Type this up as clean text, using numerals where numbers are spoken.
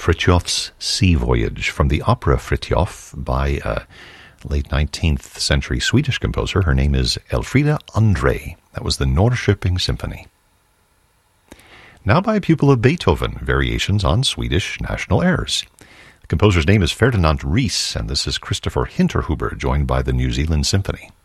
Fritjof's Sea Voyage from the opera Fritjof by a late 19th century Swedish composer. Her name is Elfrida Andre. That was the Norrköping Symphony. Now by a pupil of Beethoven, variations on Swedish national airs. The composer's name is Ferdinand Ries, and this is Christopher Hinterhuber, joined by the New Zealand Symphony.